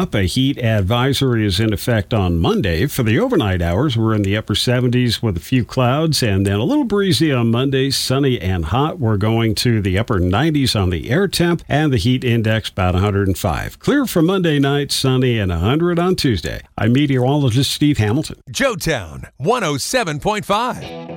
A heat advisory is in effect on Monday. For the overnight hours, we're in the upper 70s with a few clouds and then a little breezy on Monday, sunny and hot. We're going to the upper 90s on the air temp and the heat index about 105. Clear for Monday night, sunny and 100 on Tuesday. I'm meteorologist Steve Hamilton. Joetown 107.5.